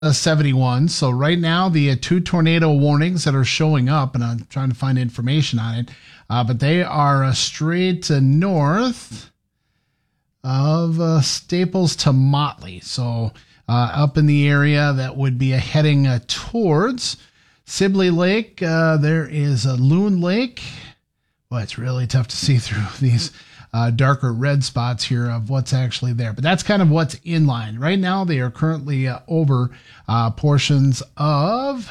71. So right now, the two tornado warnings that are showing up, and I'm trying to find information on it, but they are straight north of Staples to Motley. So up in the area that would be heading towards Sibley Lake. There is a Loon Lake. Well, it's really tough to see through these darker red spots here of what's actually there. But that's kind of what's in line. Right now, they are currently over portions of...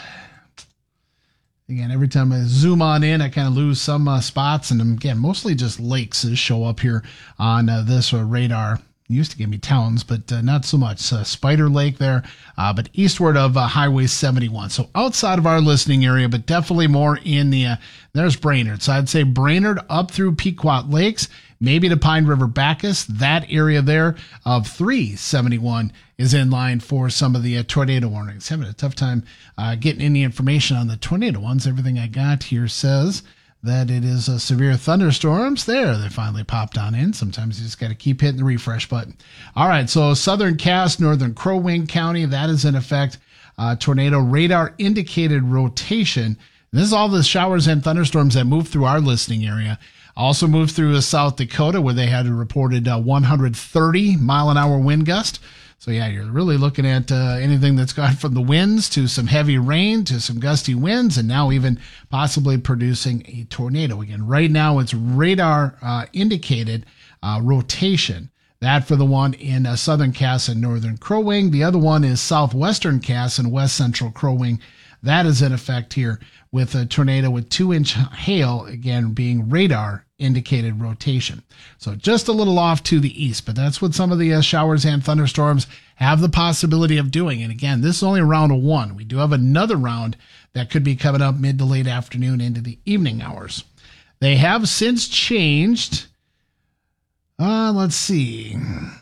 Again, every time I zoom on in, I kind of lose some spots. And again, mostly just lakes that show up here on this radar. It used to give me towns, but not so much. Spider Lake there, but eastward of Highway 71. So outside of our listening area, but definitely more in the... there's Brainerd. So I'd say Brainerd up through Pequot Lakes, maybe to Pine River Bacchus. That area there of 371 is in line for some of the tornado warnings. Having a tough time getting any information on the tornado ones. Everything I got here says that it is severe thunderstorms. There, they finally popped on in. Sometimes you just got to keep hitting the refresh button. All right, so southern Cass, northern Crow Wing County, that is in effect. Tornado radar indicated rotation. This is all the showers and thunderstorms that move through our listening area. Also moved through South Dakota, where they had a reported 130 mile an hour wind gust. So yeah, you're really looking at anything that's gone from the winds to some heavy rain to some gusty winds, and now even possibly producing a tornado. Again, right now it's radar indicated rotation. That for the one in southern Cass and northern Crow Wing. The other one is southwestern Cass and west central Crow Wing. That is in effect here with a tornado with 2-inch hail, again, being radar indicated rotation. So just a little off to the east, but that's what some of the showers and thunderstorms have the possibility of doing. And again, this is only round one. We do have another round that could be coming up mid to late afternoon into the evening hours. They have since changed. Let's see.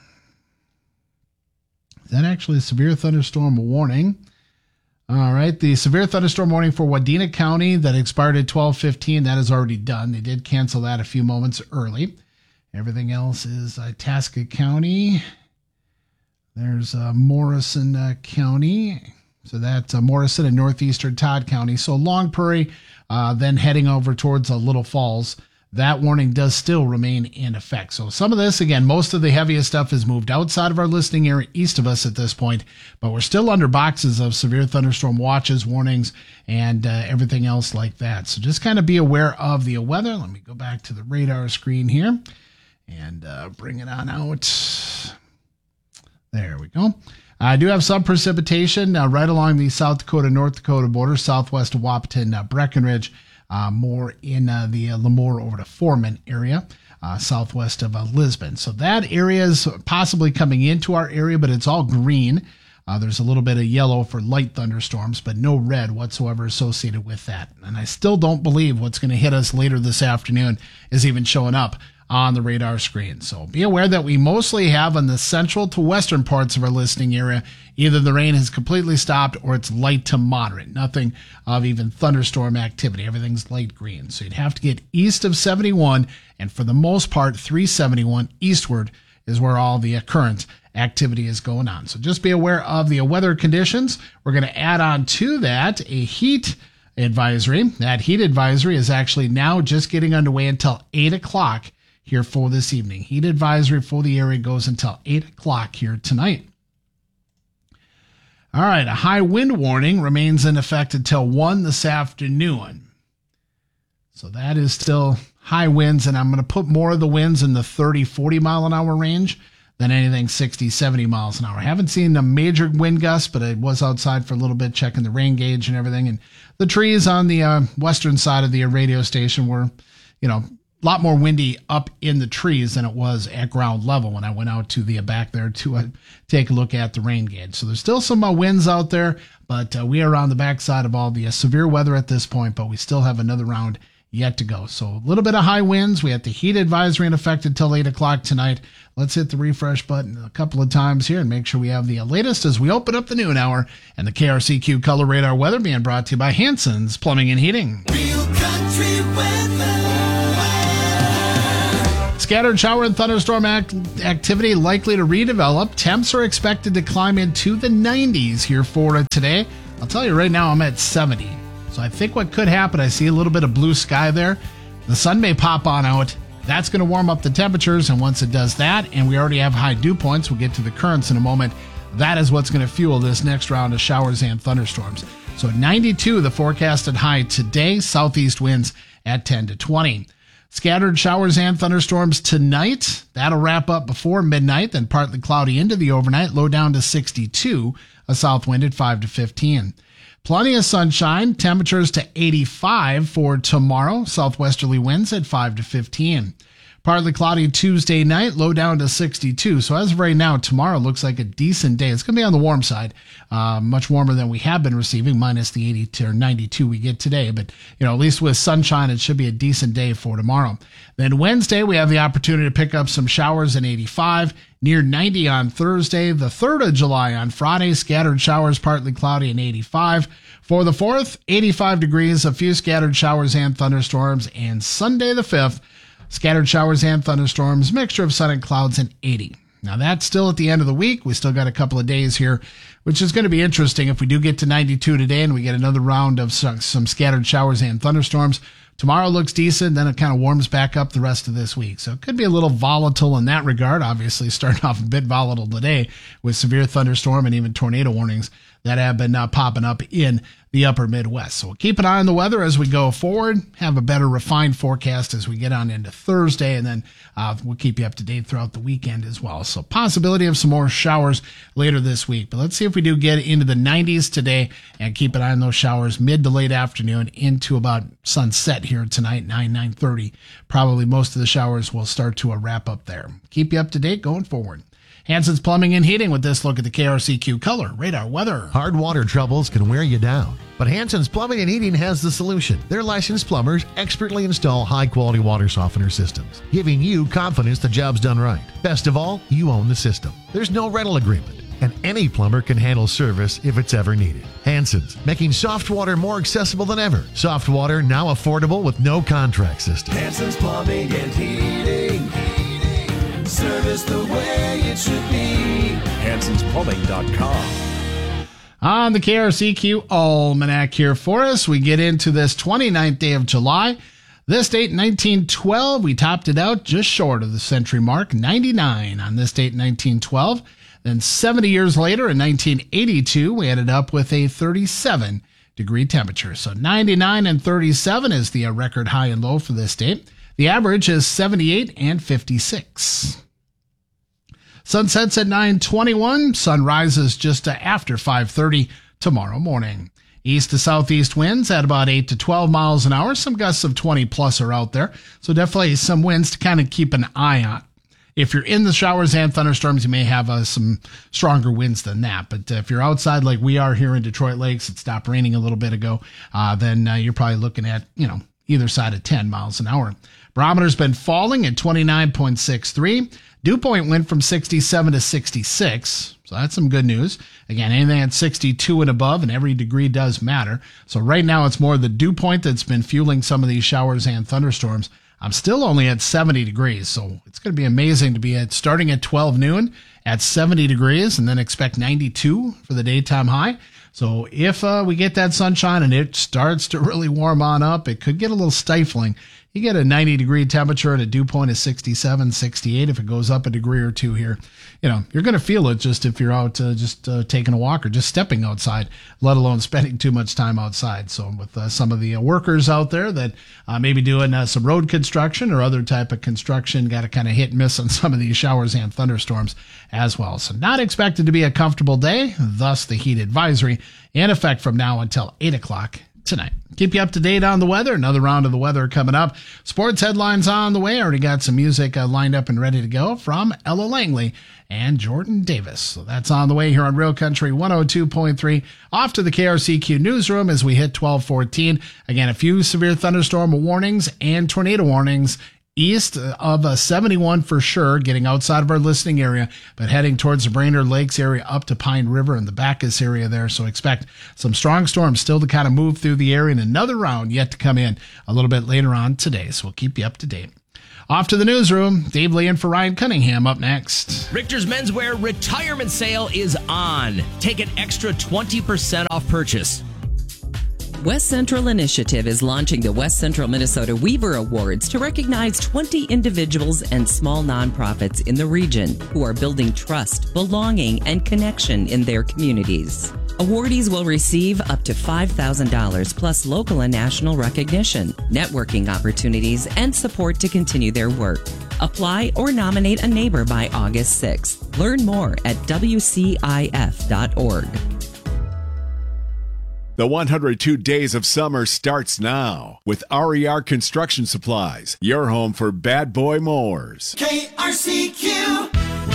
Is that actually a severe thunderstorm warning? All right, the severe thunderstorm warning for Wadena County that expired at 12:15, that is already done. They did cancel that a few moments early. Everything else is Itasca County. There's Morrison County. So that's Morrison and northeastern Todd County. So Long Prairie, then heading over towards Little Falls. That warning does still remain in effect. So some of this, again, most of the heaviest stuff is moved outside of our listening area east of us at this point, but we're still under boxes of severe thunderstorm watches, warnings, and everything else like that. So just kind of be aware of the weather. Let me go back to the radar screen here and bring it on out. There we go. I do have some precipitation right along the South Dakota-North Dakota border, southwest of Wahpeton, Breckenridge. More in the Lemoore over to Foreman area, southwest of Lisbon. So that area is possibly coming into our area, but it's all green. There's a little bit of yellow for light thunderstorms, but no red whatsoever associated with that. And I still don't believe what's going to hit us later this afternoon is even showing up on the radar screen. So be aware that we mostly have on the central to western parts of our listening area, either the rain has completely stopped or it's light to moderate. Nothing of even thunderstorm activity. Everything's light green. So you'd have to get east of 71, and for the most part, 371 eastward is where all the current activity is going on. So just be aware of the weather conditions. We're going to add on to that a heat advisory. That heat advisory is actually now just getting underway until 8 o'clock here for this evening. Heat advisory for the area goes until 8 o'clock here tonight. All right, a high wind warning remains in effect until 1 this afternoon. So that is still high winds, and I'm going to put more of the winds in the 30, 40 mile an hour range than anything 60, 70 miles an hour. I haven't seen a major wind gust, but I was outside for a little bit checking the rain gauge and everything. And the trees on the western side of the radio station were, a lot more windy up in the trees than it was at ground level when I went out to the back there to take a look at the rain gauge. So there's still some winds out there, but we are on the backside of all the severe weather at this point, but we still have another round yet to go. So a little bit of high winds. We have the heat advisory in effect until 8 o'clock tonight. Let's hit the refresh button a couple of times here and make sure we have the latest as we open up the noon hour and the KRCQ Color Radar weather being brought to you by Hanson's Plumbing and Heating. Real country weather. Scattered shower and thunderstorm activity likely to redevelop. Temps are expected to climb into the 90s here for today. I'll tell you right now, I'm at 70. So I think what could happen, I see a little bit of blue sky there. The sun may pop on out. That's going to warm up the temperatures, and once it does that, and we already have high dew points, we'll get to the currents in a moment, that is what's going to fuel this next round of showers and thunderstorms. So 92, the forecasted high today, southeast winds at 10 to 20. Scattered showers and thunderstorms tonight. That'll wrap up before midnight, then partly cloudy into the overnight, low down to 62, a south wind at 5 to 15. Plenty of sunshine, temperatures to 85 for tomorrow, southwesterly winds at 5 to 15. Partly cloudy Tuesday night, low down to 62. So as of right now, tomorrow looks like a decent day. It's going to be on the warm side, much warmer than we have been receiving, minus the 80 or 92 we get today. But, at least with sunshine, it should be a decent day for tomorrow. Then Wednesday, we have the opportunity to pick up some showers in 85, near 90 on Thursday. The 3rd of July on Friday, scattered showers, partly cloudy and 85. For the 4th, 85 degrees, a few scattered showers and thunderstorms. And Sunday the 5th, scattered showers and thunderstorms, mixture of sun and clouds, and 80. Now that's still at the end of the week. We still got a couple of days here, which is going to be interesting. If we do get to 92 today and we get another round of some scattered showers and thunderstorms, tomorrow looks decent, then it kind of warms back up the rest of this week. So it could be a little volatile in that regard. Obviously, starting off a bit volatile today with severe thunderstorm and even tornado warnings that have been popping up in the upper Midwest. So we'll keep an eye on the weather as we go forward, have a better refined forecast as we get on into Thursday, and then we'll keep you up to date throughout the weekend as well. So possibility of some more showers later this week. But let's see if we do get into the 90s today and keep an eye on those showers mid to late afternoon into about sunset here tonight, 9:30. Probably most of the showers will start to wrap up there. Keep you up to date going forward. Hanson's Plumbing and Heating with this look at the KRCQ color radar weather. Hard water troubles can wear you down, but Hanson's Plumbing and Heating has the solution. Their licensed plumbers expertly install high-quality water softener systems, giving you confidence the job's done right. Best of all, you own the system. There's no rental agreement, and any plumber can handle service if it's ever needed. Hanson's, making soft water more accessible than ever. Soft water now affordable with no contract system. Hanson's Plumbing and Heating. Service the way it should be. Hanson'sPlumbing.com. On the KRCQ Almanac here for us, we get into this 29th day of July. This date, 1912, we topped it out just short of the century mark, 99 on this date, 1912. Then 70 years later, in 1982, we ended up with a 37-degree temperature. So 99 and 37 is the record high and low for this date. The average is 78 and 56. Sun sets at 9:21. Sun rises just after 5:30 tomorrow morning. East to southeast winds at about 8 to 12 miles an hour. Some gusts of 20 plus are out there. So definitely some winds to kind of keep an eye on. If you're in the showers and thunderstorms, you may have some stronger winds than that. But if you're outside like we are here in Detroit Lakes, it stopped raining a little bit ago, then you're probably looking at, either side of 10 miles an hour. Barometer's been falling at 29.63. Dew point went from 67 to 66. So that's some good news. Again, anything at 62 and above, and every degree does matter. So right now it's more the dew point that's been fueling some of these showers and thunderstorms. I'm still only at 70 degrees. So it's going to be amazing to be starting at 12 noon at 70 degrees and then expect 92 for the daytime high. So if we get that sunshine and it starts to really warm on up, it could get a little stifling. You get a 90-degree temperature and a dew point of 67, 68. If it goes up a degree or two here, you're going to feel it just if you're out taking a walk or just stepping outside, let alone spending too much time outside. So with some of the workers out there that may be doing some road construction or other type of construction, got to kind of hit and miss on some of these showers and thunderstorms as well. So not expected to be a comfortable day, thus the heat advisory in effect from now until 8 o'clock tonight. Keep you up to date on the weather. Another round of the weather coming up. Sports headlines on the way. Already got some music lined up and ready to go from Ella Langley and Jordan Davis. So that's on the way here on Real Country 102.3. Off to the KRCQ newsroom as we hit 12:14. Again, a few severe thunderstorm warnings and tornado warnings east of 71 for sure, getting outside of our listening area, but heading towards the Brainerd Lakes area up to Pine River and the Bacchus area there. So expect some strong storms still to kind of move through the area, and another round yet to come in a little bit later on today. So we'll keep you up to date. Off to the newsroom. Dave Lee in for Ryan Cunningham up next. Richter's Menswear retirement sale is on. Take an extra 20% off purchase. West Central Initiative is launching the West Central Minnesota Weaver Awards to recognize 20 individuals and small nonprofits in the region who are building trust, belonging, and connection in their communities. Awardees will receive up to $5,000 plus local and national recognition, networking opportunities, and support to continue their work. Apply or nominate a neighbor by August 6th. Learn more at WCIF.org. The 102 Days of Summer starts now with RER Construction Supplies, your home for bad boy mowers. KRCQ.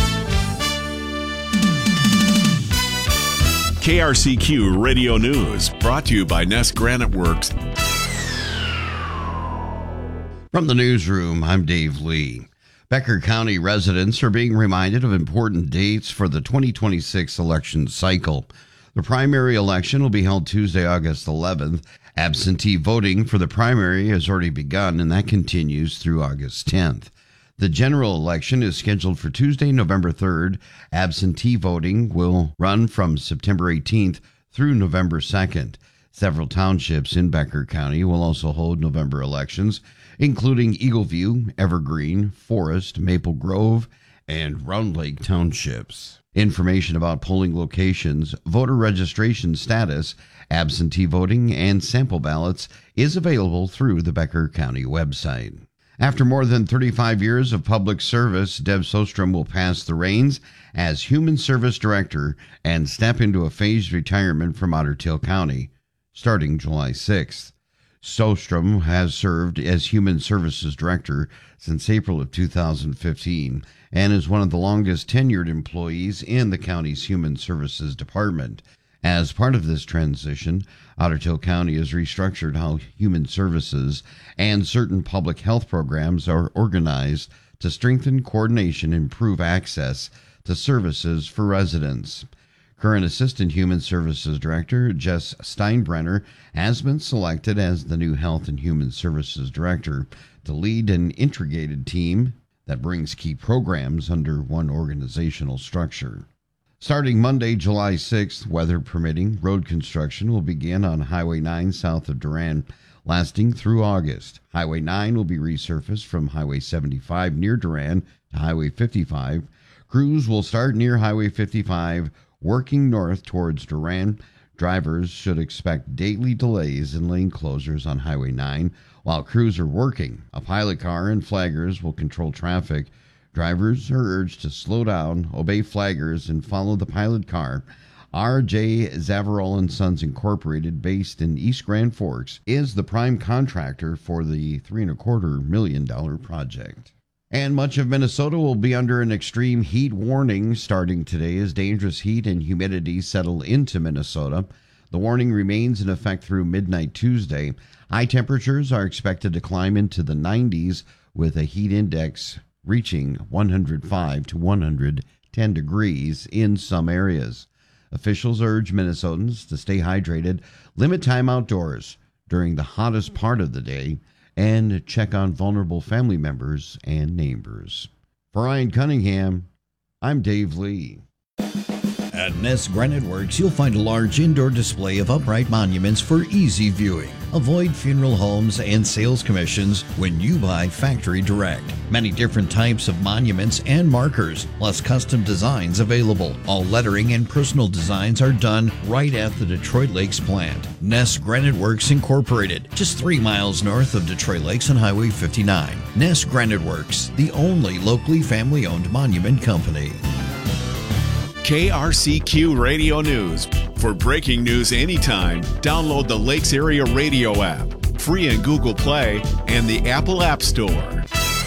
KRCQ Radio News, brought to you by Ness Granite Works. From the newsroom, I'm Dave Lee. Becker County residents are being reminded of important dates for the 2026 election cycle. The primary election will be held Tuesday, August 11th. Absentee voting for the primary has already begun, and that continues through August 10th. The general election is scheduled for Tuesday, November 3rd. Absentee voting will run from September 18th through November 2nd. Several townships in Becker County will also hold November elections, including Eagleview, Evergreen, Forest, Maple Grove, and Round Lake townships. Information about polling locations, voter registration status, absentee voting, and sample ballots is available through the Becker County website. After more than 35 years of public service, Deb Sostrom will pass the reins as Human Service Director and step into a phased retirement from Otter Tail County, starting July 6th. Sostrom has served as Human Services Director since April of 2015 and is one of the longest tenured employees in the county's Human Services Department. As part of this transition, Otter Tail County has restructured how human services and certain public health programs are organized to strengthen coordination and improve access to services for residents. Current Assistant Human Services Director Jess Steinbrenner has been selected as the new Health and Human Services Director to lead an integrated team that brings key programs under one organizational structure. Starting Monday, July 6th, weather permitting, road construction will begin on Highway 9 south of Durand, lasting through August. Highway 9 will be resurfaced from Highway 75 near Durand to Highway 55. Crews will start near Highway 55, working north towards Durand. Drivers should expect daily delays and lane closures on Highway 9 while crews are working. A pilot car and flaggers will control traffic. Drivers are urged to slow down, obey flaggers, and follow the pilot car. R.J. Zavarol & Sons Incorporated, based in East Grand Forks, is the prime contractor for the $3.25 million project. And much of Minnesota will be under an extreme heat warning starting today as dangerous heat and humidity settle into Minnesota. The warning remains in effect through midnight Tuesday. High temperatures are expected to climb into the 90s with a heat index reaching 105 to 110 degrees in some areas. Officials urge Minnesotans to stay hydrated, limit time outdoors during the hottest part of the day, and check on vulnerable family members and neighbors. For Ryan Cunningham, I'm Dave Lee. At Ness Granite Works, you'll find a large indoor display of upright monuments for easy viewing. Avoid funeral homes and sales commissions when you buy factory direct. Many different types of monuments and markers, plus custom designs available. All lettering and personal designs are done right at the Detroit Lakes plant. Ness Granite Works Incorporated, just 3 miles north of Detroit Lakes on Highway 59. Ness Granite Works, the only locally family-owned monument company. KRCQ Radio News. For breaking news anytime, download the Lakes Area Radio app, free in Google Play and the Apple App Store.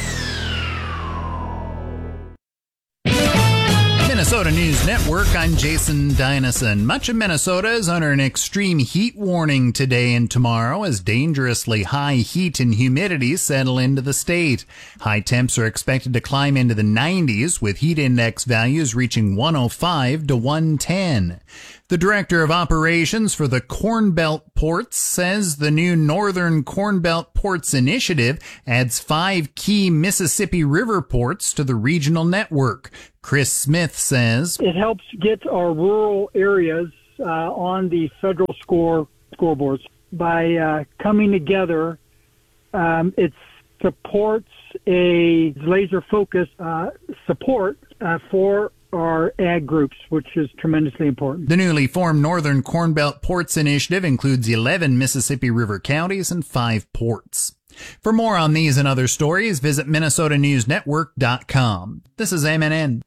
Minnesota News Network, I'm Jason Dynison. Much of Minnesota is under an extreme heat warning today and tomorrow as dangerously high heat and humidity settle into the state. High temps are expected to climb into the 90s with heat index values reaching 105 to 110. The director of operations for the Corn Belt Ports says the new Northern Corn Belt Ports Initiative adds 5 key Mississippi River ports to the regional network. Chris Smith says it helps get our rural areas on the federal scoreboards by coming together. It supports a laser-focused support for our ag groups, which is tremendously important. The newly formed Northern Corn Belt Ports Initiative includes 11 Mississippi River counties and 5 ports. For more on these and other stories, visit MinnesotaNewsNetwork.com. This is MNN.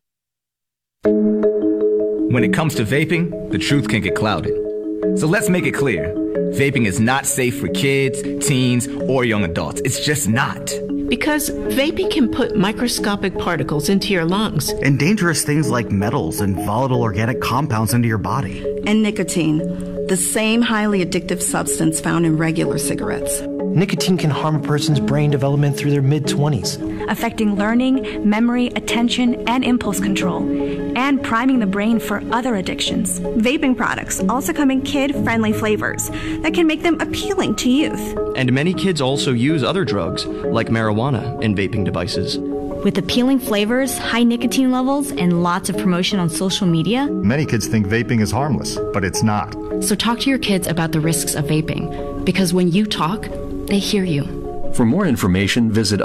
When it comes to vaping, the truth can get clouded. So let's make it clear. Vaping is not safe for kids, teens, or young adults. It's just not. Because vaping can put microscopic particles into your lungs. And dangerous things like metals and volatile organic compounds into your body. And nicotine, the same highly addictive substance found in regular cigarettes. Nicotine can harm a person's brain development through their mid-20s, affecting learning, memory, attention, and impulse control, and priming the brain for other addictions. Vaping products also come in kid-friendly flavors that can make them appealing to youth. And many kids also use other drugs, like marijuana, in vaping devices. With appealing flavors, high nicotine levels, and lots of promotion on social media, many kids think vaping is harmless, but it's not. So talk to your kids about the risks of vaping, because when you talk, they hear you. For more information, visit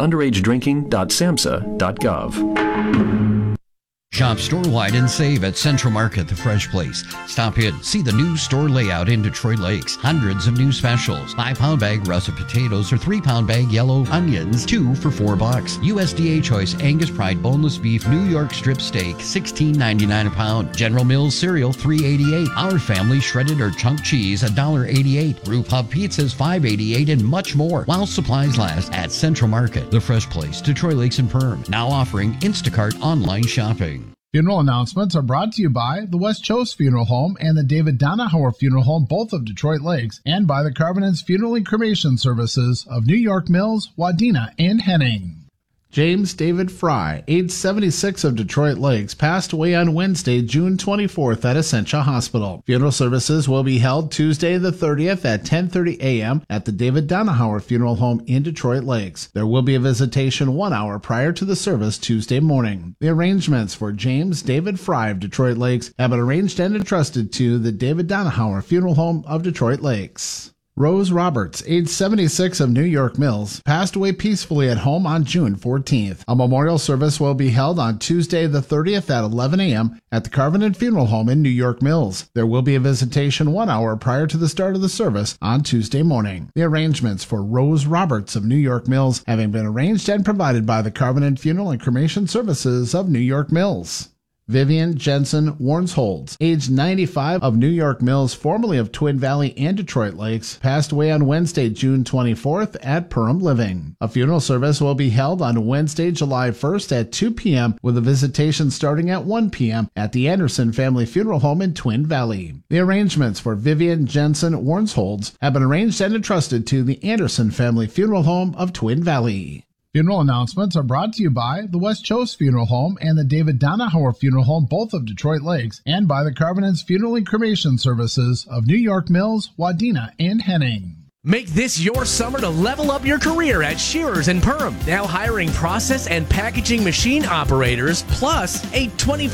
underagedrinking.samhsa.gov. Shop store-wide and save at Central Market, the Fresh Place. Stop in, see the new store layout in Detroit Lakes. Hundreds of new specials. 5-pound bag russet potatoes or 3-pound bag yellow onions, 2 for $4. USDA Choice Angus Pride boneless beef New York strip steak, $16.99 a pound. General Mills cereal, $3.88. Our Family shredded or chunk cheese, $1.88. Brew Pub pizzas, $5.88, and much more. While supplies last at Central Market, the Fresh Place, Detroit Lakes and Perm. Now offering Instacart online shopping. Funeral announcements are brought to you by the West Chose Funeral Home and the David Donahauer Funeral Home, both of Detroit Lakes, and by the Carbonance Funeral and Cremation Services of New York Mills, Wadena, and Henning. James David Fry, age 76 of Detroit Lakes, passed away on Wednesday, June 24th at Essentia Hospital. Funeral services will be held Tuesday the 30th at 10:30 a.m. at the David Donahauer Funeral Home in Detroit Lakes. There will be a visitation 1 hour prior to the service Tuesday morning. The arrangements for James David Fry of Detroit Lakes have been arranged and entrusted to the David Donahauer Funeral Home of Detroit Lakes. Rose Roberts, age 76 of New York Mills, passed away peacefully at home on June 14th. A memorial service will be held on Tuesday the 30th at 11 a.m. at the Carvenet Funeral Home in New York Mills. There will be a visitation 1 hour prior to the start of the service on Tuesday morning. The arrangements for Rose Roberts of New York Mills having been arranged and provided by the Carvenet Funeral and Cremation Services of New York Mills. Vivian Jensen Warnsholds, age 95 of New York Mills, formerly of Twin Valley and Detroit Lakes, passed away on Wednesday, June 24th at Perham Living. A funeral service will be held on Wednesday, July 1st at 2 p.m. with a visitation starting at 1 p.m. at the Anderson Family Funeral Home in Twin Valley. The arrangements for Vivian Jensen Warnsholds have been arranged and entrusted to the Anderson Family Funeral Home of Twin Valley. Funeral announcements are brought to you by the West Chose Funeral Home and the David Donahauer Funeral Home, both of Detroit Lakes, and by the Carbonance Funeral and Cremation Services of New York Mills, Wadena, and Henning. Make this your summer to level up your career at Shearers and Perham. Now hiring process and packaging machine operators, plus a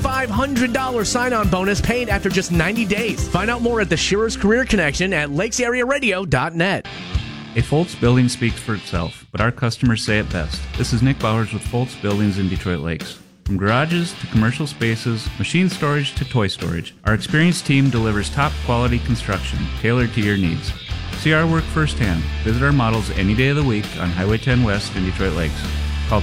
$2,500 sign-on bonus paid after just 90 days. Find out more at the Shearers Career Connection at lakesarearadio.net. A Foltz building speaks for itself, but our customers say it best. This is Nick Bowers with Foltz Buildings in Detroit Lakes. From garages to commercial spaces, machine storage to toy storage, our experienced team delivers top quality construction tailored to your needs. See our work firsthand. Visit our models any day of the week on Highway 10 West in Detroit Lakes. Call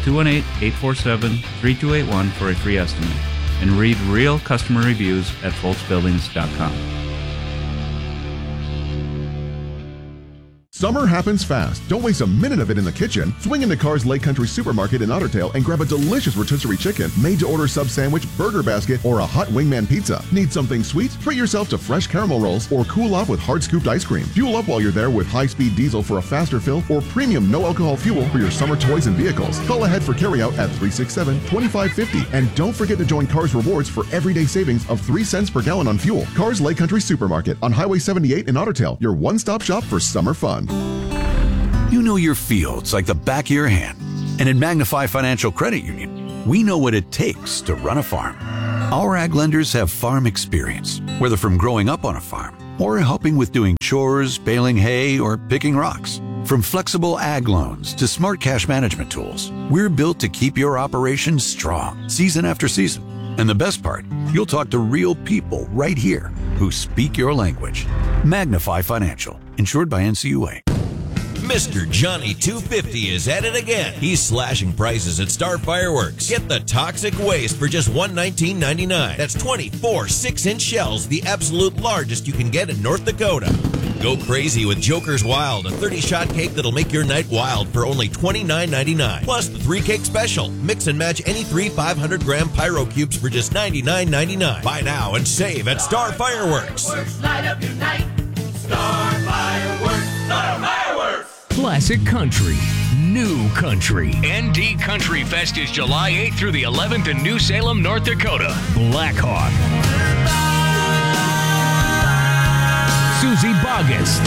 218-847-3281 for a free estimate. And read real customer reviews at foltzbuildings.com. Summer happens fast. Don't waste a minute of it in the kitchen. Swing into Carr's Lake Country Supermarket in Otter Tail and grab a delicious rotisserie chicken, made-to-order sub sandwich, burger basket, or a hot wingman pizza. Need something sweet? Treat yourself to fresh caramel rolls or cool off with hard-scooped ice cream. Fuel up while you're there with high-speed diesel for a faster fill or premium no-alcohol fuel for your summer toys and vehicles. Call ahead for carryout at 367-2550. And don't forget to join Carr's Rewards for everyday savings of 3 cents per gallon on fuel. Carr's Lake Country Supermarket on Highway 78 in Otter Tail, your one-stop shop for summer fun. You know your fields like the back of your hand. And at Magnify Financial Credit Union, we know what it takes to run a farm. Our ag lenders have farm experience, whether from growing up on a farm or helping with doing chores, baling hay, or picking rocks. From flexible ag loans to smart cash management tools, we're built to keep your operations strong season after season. And the best part, you'll talk to real people right here who speak your language. Magnify Financial, insured by NCUA. Mr. Johnny 250 is at it again. He's slashing prices at Star Fireworks. Get the Toxic Waste for just $119.99. That's 24 6-inch shells, the absolute largest you can get in North Dakota. Go crazy with Joker's Wild, a 30-shot cake that'll make your night wild for only $29.99. Plus the 3-cake special. Mix and match any 3 500-gram Pyro Cubes for just $99.99. Buy now and save at Star Fireworks. Light up your night. Star Fireworks. Star Fireworks. Classic country, new country. ND Country Fest is July 8th through the 11th in New Salem, North Dakota. Blackhawk. Susie Boggess.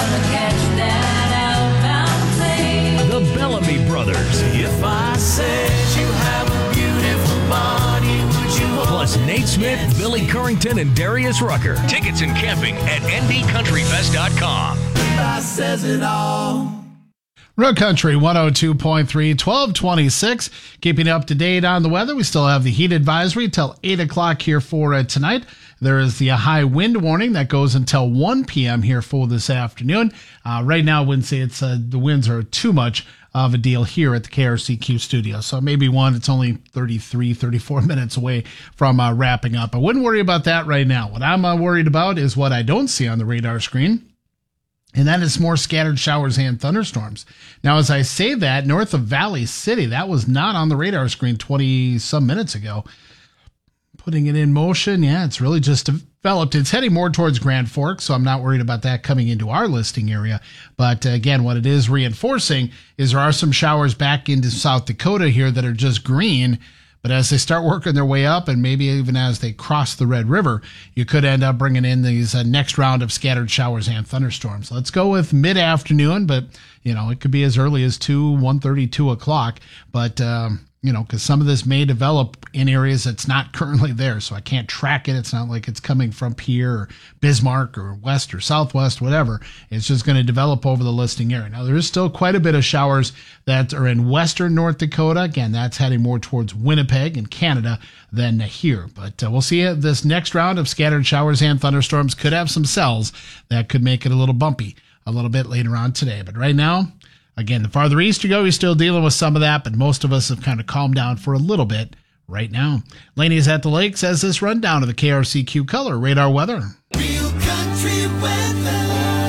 The Bellamy Brothers. If I said you have a beautiful body, would you? Plus Nate Smith, Billy Currington, and Darius Rucker. Tickets and camping at ndcountryfest.com. That says it all. Road Country 102.3, 1226. Keeping up to date on the weather. We still have the heat advisory till 8 o'clock here for tonight. There is the high wind warning that goes until 1 p.m. here for this afternoon. Right now, I wouldn't say it's the winds are too much of a deal here at the KRCQ studio. So maybe it's only 33, 34 minutes away from wrapping up. I wouldn't worry about that right now. What I'm worried about is what I don't see on the radar screen. And that is more scattered showers and thunderstorms. Now, as I say that, north of Valley City, that was not on the radar screen 20-some minutes ago. Putting it in motion, yeah, it's really just developed. It's heading more towards Grand Forks, so I'm not worried about that coming into our listing area. But again, what it is reinforcing is there are some showers back into South Dakota here that are just green. But as they start working their way up, and maybe even as they cross the Red River, you could end up bringing in these next round of scattered showers and thunderstorms. Let's go with mid-afternoon, but, it could be as early as 1:30, 2 o'clock. But, because some of this may develop in areas that's not currently there, so I can't track it. It's not like it's coming from Pierre or Bismarck or west or southwest, whatever. It's just going to develop over the listing area. Now, there is still quite a bit of showers that are in western North Dakota. Again, that's heading more towards Winnipeg and Canada than here. But we'll see this next round of scattered showers and thunderstorms could have some cells that could make it a little bumpy a little bit later on today. But right now, again, the farther east you go, you're still dealing with some of that, but most of us have kind of calmed down for a little bit right now. Laney's at the Lake says this rundown of the KRCQ Color Radar weather. Real country weather.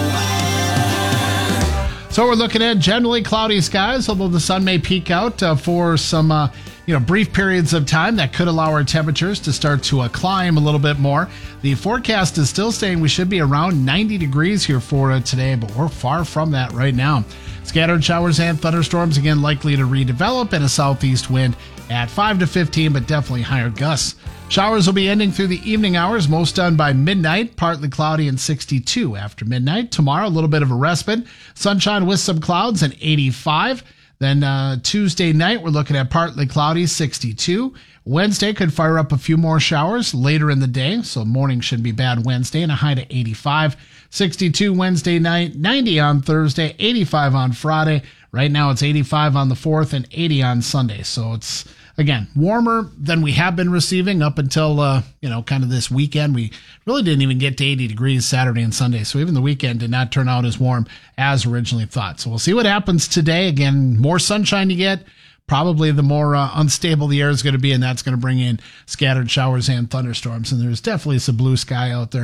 So we're looking at generally cloudy skies, although the sun may peek out for some brief periods of time. That could allow our temperatures to start to climb a little bit more. The forecast is still saying we should be around 90 degrees here for today, but we're far from that right now. Scattered showers and thunderstorms, again, likely to redevelop, and a southeast wind at 5 to 15, but definitely higher gusts. Showers will be ending through the evening hours, most done by midnight, partly cloudy and 62 after midnight. Tomorrow, a little bit of a respite. Sunshine with some clouds and 85. Then Tuesday night, we're looking at partly cloudy, 62. Wednesday could fire up a few more showers later in the day, so morning shouldn't be bad Wednesday, and a high to 85. 62 Wednesday night, 90 on Thursday, 85 on Friday. Right now it's 85 on the 4th and 80 on Sunday. So it's, again, warmer than we have been receiving up until, kind of this weekend. We really didn't even get to 80 degrees Saturday and Sunday. So even the weekend did not turn out as warm as originally thought. So we'll see what happens today. Again, more sunshine you get, probably the more unstable the air is going to be, and that's going to bring in scattered showers and thunderstorms. And there's definitely some blue sky out there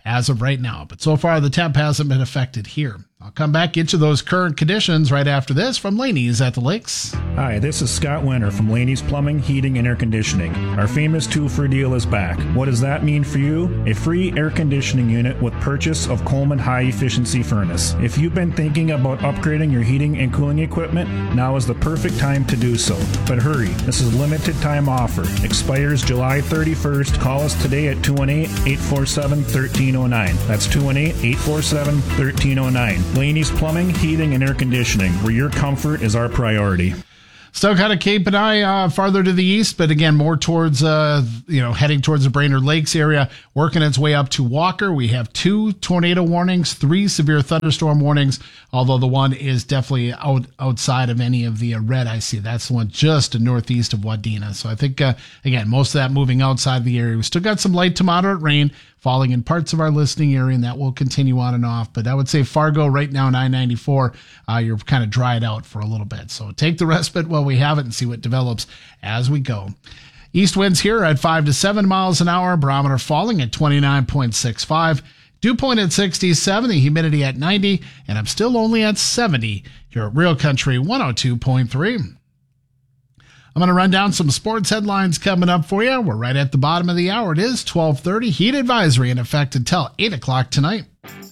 as of right now. But so far, the temp hasn't been affected here. I'll come back, get you those current conditions right after this from Laney's at the Lakes. Hi, this is Scott Winter from Laney's Plumbing, Heating, and Air Conditioning. Our famous 2-for deal is back. What does that mean for you? A free air conditioning unit with purchase of Coleman High Efficiency Furnace. If you've been thinking about upgrading your heating and cooling equipment, now is the perfect time to do so. But hurry, this is a limited time offer. Expires July 31st. Call us today at 218-847-1309. That's 218-847-1309. Laney's Plumbing, Heating, and Air Conditioning, where your comfort is our priority. Still kind of keep an eye farther to the east, but again, more towards, heading towards the Brainerd Lakes area, working its way up to Walker. We have 2 tornado warnings, 3 severe thunderstorm warnings, although the one is definitely outside of any of the red I see. That's the one just northeast of Wadena. So I think, again, most of that moving outside the area. We still got some light to moderate rain falling in parts of our listening area, and that will continue on and off. But I would say Fargo right now, 994, you're kind of dried out for a little bit. So take the respite while we have it and see what develops as we go. East winds here at 5 to 7 miles an hour, barometer falling at 29.65. Dew point at 67, the humidity at 90, and I'm still only at 70 here at Real Country 102.3. I'm going to run down some sports headlines coming up for you. We're right at the bottom of the hour. It is 12:30. Heat advisory in effect until 8 o'clock tonight.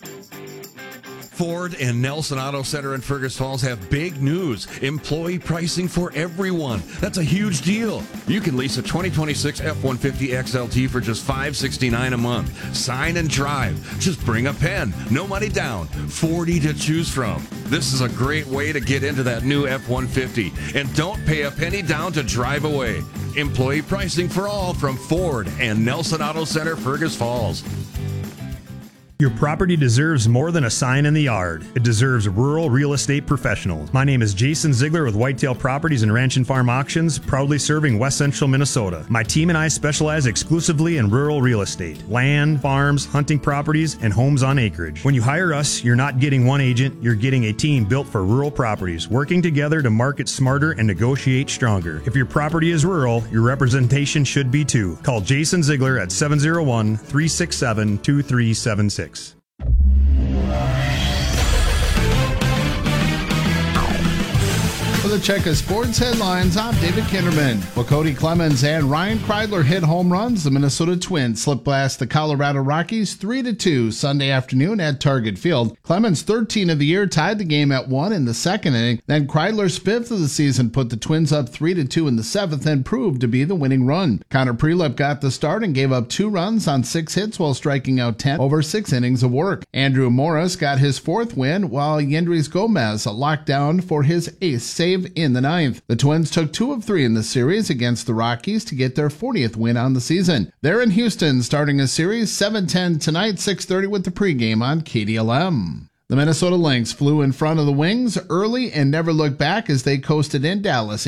Ford and Nelson Auto Center in Fergus Falls have big news. Employee pricing for everyone. That's a huge deal. You can lease a 2026 F-150 XLT for just $569 a month. Sign and drive. Just bring a pen. No money down. 40 to choose from. This is a great way to get into that new F-150. And don't pay a penny down to drive away. Employee pricing for all from Ford and Nelson Auto Center, Fergus Falls. Your property deserves more than a sign in the yard. It deserves rural real estate professionals. My name is Jason Ziegler with Whitetail Properties and Ranch and Farm Auctions, proudly serving West Central Minnesota. My team and I specialize exclusively in rural real estate, land, farms, hunting properties, and homes on acreage. When you hire us, you're not getting one agent, you're getting a team built for rural properties, working together to market smarter and negotiate stronger. If your property is rural, your representation should be too. Call Jason Ziegler at 701-367-2376. For the check of sports headlines, I'm David Kinderman. Well, Cody Clemens and Ryan Kreidler hit home runs. The Minnesota Twins slip blast the Colorado Rockies 3-2 Sunday afternoon at Target Field. Clemens' 13 of the year tied the game at 1 in the second inning. Then Kreidler's 5th of the season put the Twins up 3-2 in the 7th and proved to be the winning run. Connor Prelip got the start and gave up 2 runs on 6 hits while striking out 10 over 6 innings of work. Andrew Morris got his 4th win while Yendrys Gomez locked down for his ace save in the 9th. The Twins took 2 of 3 in the series against the Rockies to get their 40th win on the season. They're in Houston starting a series 7:10 tonight, 6:30 with the pregame on KDLM. The Minnesota Lynx flew in front of the Wings early and never looked back as they coasted in Dallas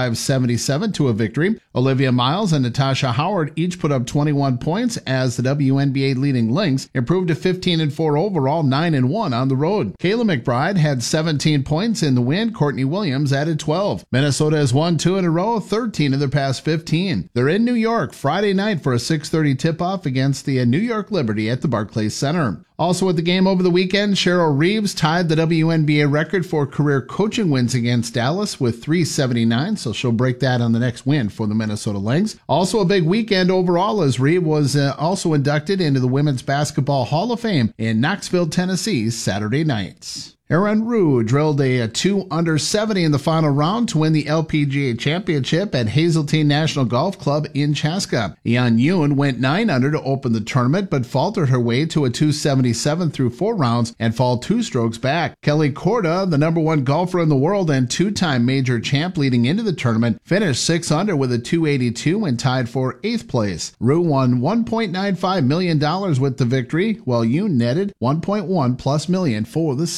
85-77 to a victory. Olivia Miles and Natasha Howard each put up 21 points as the WNBA leading Lynx improved to 15-4 overall, 9-1 on the road. Kayla McBride had 17 points in the win. Courtney Williams added 12. Minnesota has won 2 in a row, 13 of their past 15. They're in New York Friday night for a 6:30 tip-off against the New York Liberty at the Barclays Center. Also at the game over the weekend, Cheryl Reeves tied the WNBA record for career coaching wins against Dallas with 379, so she'll break that on the next win for the Minnesota Lynx. Also a big weekend overall as Reeves was also inducted into the Women's Basketball Hall of Fame in Knoxville, Tennessee, Saturday nights. Aaron Rue drilled a 2 under 70 in the final round to win the LPGA Championship at Hazeltine National Golf Club in Chaska. Yeon Yoon went 9 under to open the tournament, but faltered her way to a 277 through 4 rounds and fall 2 strokes back. Kelly Korda, the number 1 golfer in the world and 2-time major champ leading into the tournament, finished 6 under with a 282 and tied for 8th place. Rue won $1.95 million with the victory, while Yoon netted $1.1+ million for the second place.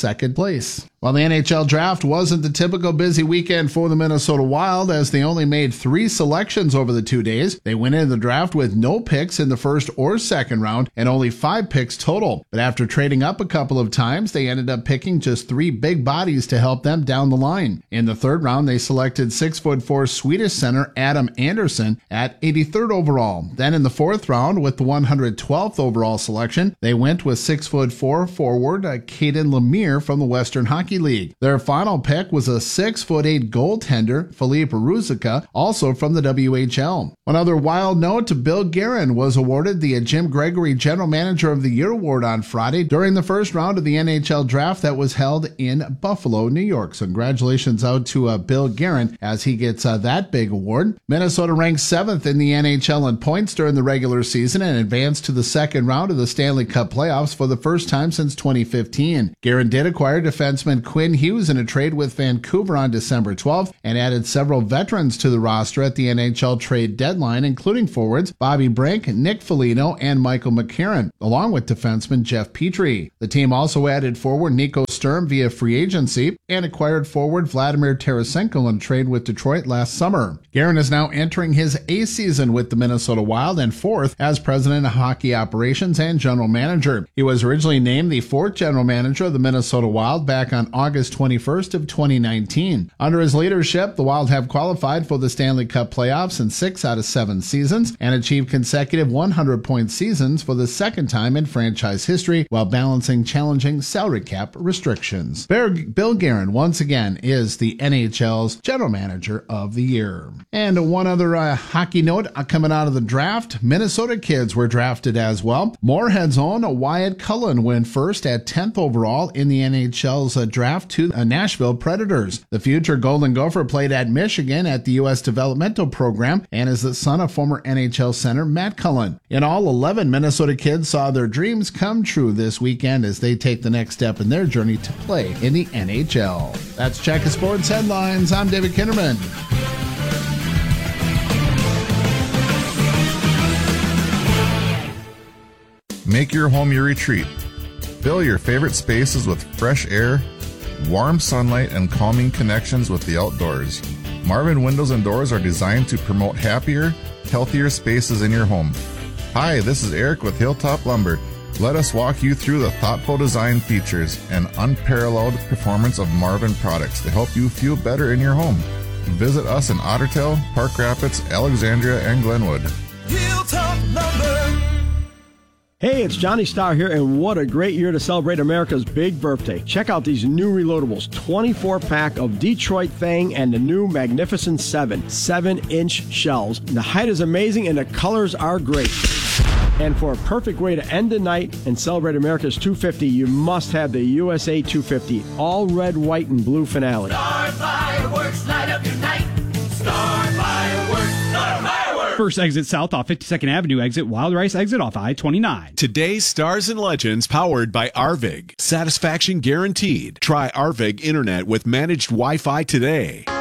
place. Well, the NHL draft wasn't the typical busy weekend for the Minnesota Wild, as they only made 3 selections over the 2 days. They went into the draft with no picks in the first or second round and only 5 picks total. But after trading up a couple of times, they ended up picking just 3 big bodies to help them down the line. In the third round, they selected 6'4" Swedish center Adam Anderson at 83rd overall. Then in the fourth round, with the 112th overall selection, they went with 6'4" forward Kaden Lemire from the Western Hockey League. Their final pick was a 6'8" goaltender, Filip Ruzicka, also from the WHL. One other wild note, Bill Guerin was awarded the Jim Gregory General Manager of the Year award on Friday during the first round of the NHL draft that was held in Buffalo, New York. So congratulations out to Bill Guerin as he gets that big award. Minnesota ranked 7th in the NHL in points during the regular season and advanced to the second round of the Stanley Cup playoffs for the first time since 2015. Guerin did acquire defenseman Quinn Hughes in a trade with Vancouver on December 12th and added several veterans to the roster at the NHL trade deadline, including forwards Bobby Brink, Nick Foligno, and Michael McCarron, along with defenseman Jeff Petrie. The team also added forward Nico Sturm via free agency and acquired forward Vladimir Tarasenko in a trade with Detroit last summer. Guerin is now entering his 8th season with the Minnesota Wild and 4th as president of hockey operations and general manager. He was originally named the 4th general manager of the Minnesota Wild back on August 21st of 2019. Under his leadership, the Wild have qualified for the Stanley Cup playoffs in 6 out of 7 seasons and achieved consecutive 100-point seasons for the second time in franchise history while balancing challenging salary cap restrictions. Bill Guerin, once again, is the NHL's General Manager of the Year. And one other hockey note coming out of the draft, Minnesota kids were drafted as well. Moorhead's own Wyatt Cullen went first at 10th overall in the NHL's draft to Nashville Predators. The future Golden Gopher played at Michigan at the U.S. Developmental Program and is the son of former NHL center Matt Cullen. In all, 11 Minnesota kids saw their dreams come true this weekend as they take the next step in their journey to play in the NHL. That's Check of Sports Headlines. I'm David Kinderman. Make your home your retreat. Fill your favorite spaces with fresh air, warm sunlight, and calming connections with the outdoors. Marvin Windows and Doors are designed to promote happier, healthier spaces in your home. Hi, this is Eric with Hilltop Lumber. Let us walk you through the thoughtful design features and unparalleled performance of Marvin products to help you feel better in your home. Visit us in Ottertail, Park Rapids, Alexandria, and Glenwood. Hilltop Lumber. Hey, it's Johnny Starr here, and what a great year to celebrate America's big birthday. Check out these new reloadables, 24-pack of Detroit Thang and the new Magnificent 7, 7-inch shells. The height is amazing and the colors are great. And for a perfect way to end the night and celebrate America's 250, you must have the USA 250, all red, white, and blue finale. Star Fireworks, light up your night. Star Fireworks, Star Fireworks. First exit south off 52nd Avenue exit, Wild Rice exit off I-29. Today's Stars and Legends powered by Arvig. Satisfaction guaranteed. Try Arvig Internet with managed Wi-Fi today.